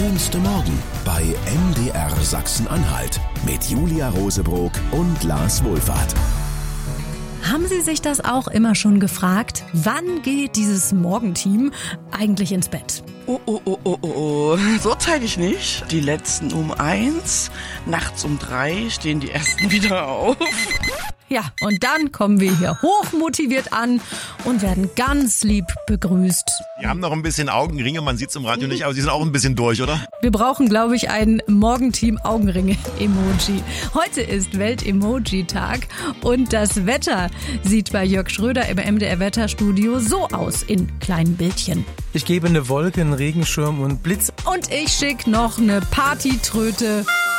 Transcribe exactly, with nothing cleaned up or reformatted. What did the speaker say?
schönste Morgen bei M D R Sachsen-Anhalt mit Julia Rosebrock und Lars Wohlfahrt. Haben Sie sich das auch immer schon gefragt? Wann geht dieses Morgenteam eigentlich ins Bett? Oh, oh, oh, oh, oh, oh. So zeitig nicht. Die letzten um eins, nachts um drei stehen die ersten wieder auf. Ja, und dann kommen wir hier hochmotiviert an und werden ganz lieb begrüßt. Die haben noch ein bisschen Augenringe, man sieht es im Radio nicht, aber sie sind auch ein bisschen durch, oder? Wir brauchen, glaube ich, ein Morgenteam-Augenringe-Emoji. Heute ist Welt-Emoji-Tag und das Wetter sieht bei Jörg Schröder im M D R-Wetterstudio so aus in kleinen Bildchen. Ich gebe eine Wolke, einen Regenschirm und Blitz. Und ich schicke noch eine Partytröte.